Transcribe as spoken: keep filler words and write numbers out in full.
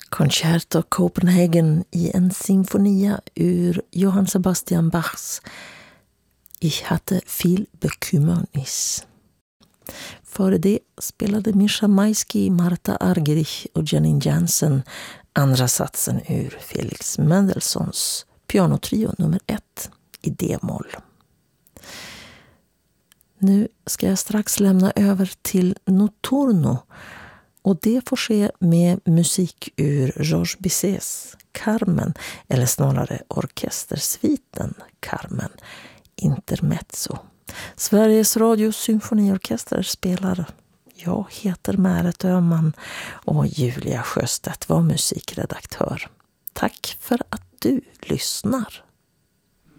Concerto Copenhagen i en symfonia ur Johann Sebastian Bachs Ich hatte viel Bekümmernis. Före det spelade Mischa Maisky, Marta Argerich och Janine Jansen andra satsen ur Felix Mendelssohns pianotrio nummer ett i D-moll. Nu ska jag strax lämna över till Notturno, och det får ske med musik ur Georges Bizets Carmen, eller snarare orkestersviten Carmen, Intermezzo. Sveriges Radios symfoniorkester spelar. Jag heter Märet Öhman och Julia Sjöstedt var musikredaktör. Tack för att du lyssnar.